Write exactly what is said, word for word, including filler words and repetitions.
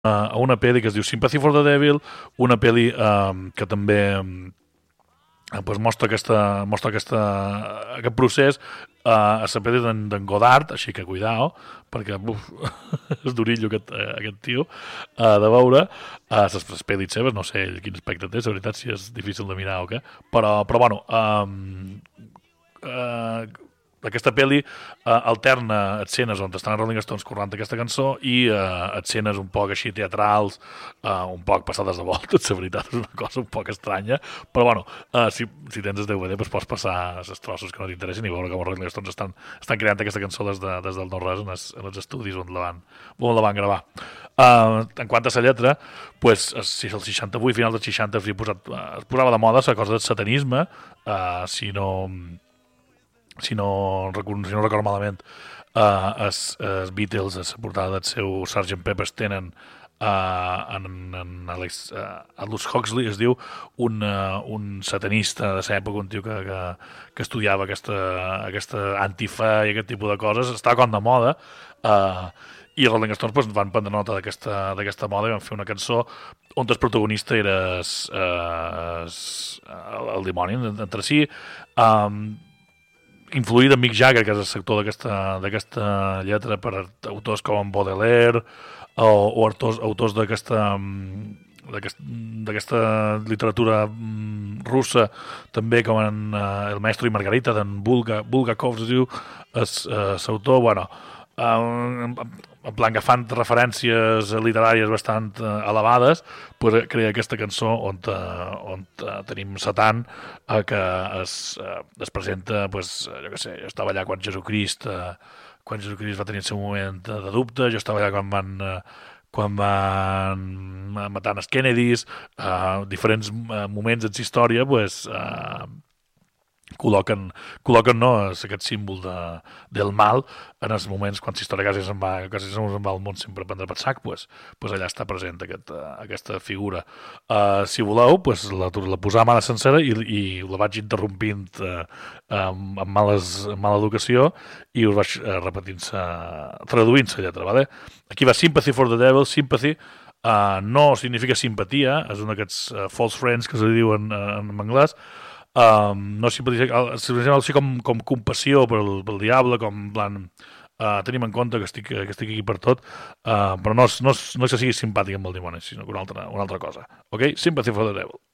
a una pel·li que es diu Sympathy for the Devil, una pel·li um, que també um, pues mostra, aquesta, mostra aquesta, aquest procés uh, a la pel·li d'en Godard, així que cuidao, perquè buf, és durillo aquest, uh, aquest tio uh, de veure uh, les, les pel·lis seves, no sé quin aspecte té, la veritat, si és difícil de mirar o què, però, però bueno, um, uh, aquesta pel·li uh, alterna escenes on estan els Rolling Stones currant aquesta cançó i uh, escenes un poc així teatrals, uh, un poc passades de volta, la veritat és una cosa un poc estranya, però bueno, uh, si, si tens el D V D pues pots passar els trossos que no t'interessin i veure com els Rolling Stones estan, estan creant aquesta cançó des, de, des del no-res en, els, en els estudis on la van, on la van gravar. Uh, en quant a la lletra, pues, si el seixanta-vuit, final dels seixanta, es, posat, uh, es posava de moda la cosa del satanisme, uh, si no si no, si no recordo malament, uh, els, els Beatles, a la portada del seu sergent Pepper's tenen uh, en, en Alex, uh, Aldous Huxley, es diu, un, uh, un satanista de l'època, un tio que, que, que estudiava aquesta, aquesta antifa i aquest tipus de coses, estava com de moda, uh, i els Rolling Stones pues, van prendre nota d'aquesta moda i van fer una cançó on el protagonista era es, es, el, el dimoni entre si, um, influït en Mick Jagger, que és el sector d'aquesta lletra, per autors com Baudelaire o, o autors, autors d'aquesta d'aquesta literatura russa, també com en uh, El Maestro i Margarita d'en Bulga, Bulgakov, es diu l'autor, uh, bueno, uh, en plan que fan referències literàries bastant uh, elevades, pues, crea aquesta cançó on, uh, on uh, tenim Satan uh, que es, uh, es presenta, pues, jo què sé, jo estava allà quan Jesucrist uh, quan Jesucrist va tenir el seu moment uh, de dubte, jo estava allà quan van uh, quan van matar els Kennedys, uh, diferents uh, moments en la història, pues, uh, col·loquen, col·loquen no, aquest símbol de, del mal en els moments quan la història quasi se'n va, quasi se'n va el món sempre a prendre per sac, pues, pues allà està present aquest, uh, aquesta figura. Uh, si voleu, pues, la, la posar a mà sencera i, i la vaig interrompint uh, amb, amb, males, amb mala educació i us vaig uh, repetint-se, traduint-se lletra, vale? Aquí va Sympathy for the Devil, Sympathy, uh, no significa simpatia, és un d'aquests uh, false friends que se diuen uh, en anglès. Um, no simpatitzar, simplement com, com compassió pel, pel diable, com en plan uh, tenim en compte que estic, que estic aquí per tot, uh, però no, no, no és que sigui simpàtic amb el dimoni, sinó que una altra, una altra cosa. Ok? Sympathy for the Devil.